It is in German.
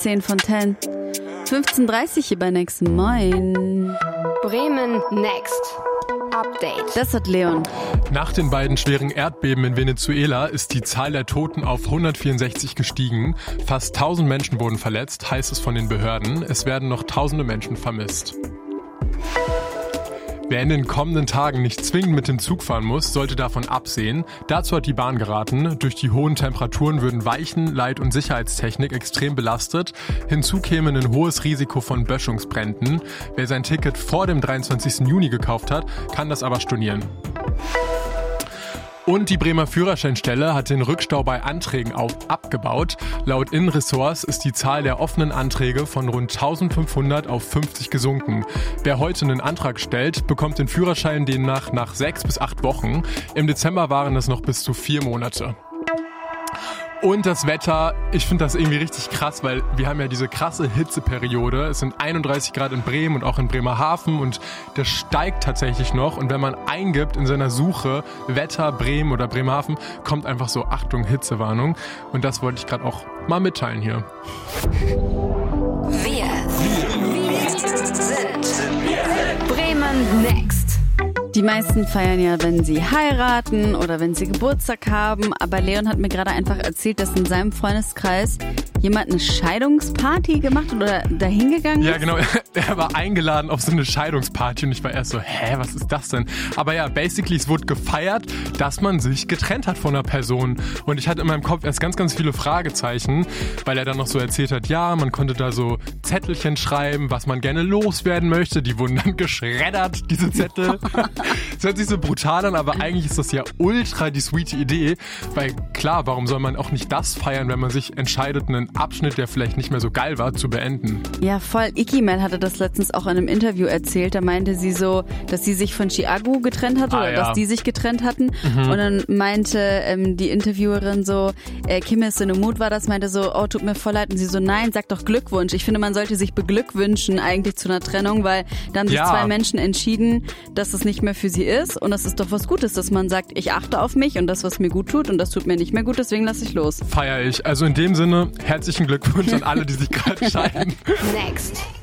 10 von 10. 15:30 hier bei Next. Moin. Bremen Next. Update. Das hat Leon. Nach den beiden schweren Erdbeben in Venezuela ist die Zahl der Toten auf 164 gestiegen. Fast 1000 Menschen wurden verletzt, heißt es von den Behörden. Es werden noch tausende Menschen vermisst. Wer in den kommenden Tagen nicht zwingend mit dem Zug fahren muss, sollte davon absehen. Dazu hat die Bahn geraten. Durch die hohen Temperaturen würden Weichen-, Leit- und Sicherheitstechnik extrem belastet. Hinzu käme ein hohes Risiko von Böschungsbränden. Wer sein Ticket vor dem 23. Juni gekauft hat, kann das aber stornieren. Und die Bremer Führerscheinstelle hat den Rückstau bei Anträgen abgebaut. Laut Innenressorts ist die Zahl der offenen Anträge von rund 1500 auf 50 gesunken. Wer heute einen Antrag stellt, bekommt den Führerschein demnach nach 6 bis 8 Wochen. Im Dezember waren es noch bis zu 4 Monate. Und das Wetter, ich finde das irgendwie richtig krass, weil wir haben ja diese krasse Hitzeperiode. Es sind 31 Grad in Bremen und auch in Bremerhaven und das steigt tatsächlich noch. Und wenn man eingibt in seiner Suche Wetter Bremen oder Bremerhaven, kommt einfach so Achtung Hitzewarnung. Und das wollte ich gerade auch mal mitteilen hier. Wir sind Bremen Next. Die meisten feiern ja, wenn sie heiraten oder wenn sie Geburtstag haben. Aber Leon hat mir gerade einfach erzählt, dass in seinem Freundeskreis jemand eine Scheidungsparty gemacht oder dahin gegangen ist. Ja, genau. Er war eingeladen auf so eine Scheidungsparty und ich war erst so, was ist das denn? Aber ja, basically, es wurde gefeiert, dass man sich getrennt hat von einer Person. Und ich hatte in meinem Kopf erst ganz, ganz viele Fragezeichen, weil er dann noch so erzählt hat, ja, man konnte da so Zettelchen schreiben, was man gerne loswerden möchte. Die wurden dann geschreddert, diese Zettel. Das hört sich so brutal an, aber eigentlich ist das ja ultra die sweete Idee, weil klar, warum soll man auch nicht das feiern, wenn man sich entscheidet, einen Abschnitt, der vielleicht nicht mehr so geil war, zu beenden? Ja, voll. Ikimel hatte das letztens auch in einem Interview erzählt, da meinte sie so, dass sie sich von Chiago getrennt hatte oder dass die sich getrennt hatten und dann meinte die Interviewerin so, Kim ist in einem Mut war das, meinte so, oh, tut mir voll leid und sie so, nein, sag doch Glückwunsch. Ich finde, man sollte sich beglückwünschen eigentlich zu einer Trennung, weil da haben sich zwei Menschen entschieden, dass es nicht mehr für sie ist und das ist doch was Gutes, dass man sagt, ich achte auf mich und das, was mir gut tut und das tut mir nicht mehr gut, deswegen lasse ich los. Feier ich. Also in dem Sinne, herzlichen Glückwunsch an alle, die sich gerade scheiden. Next.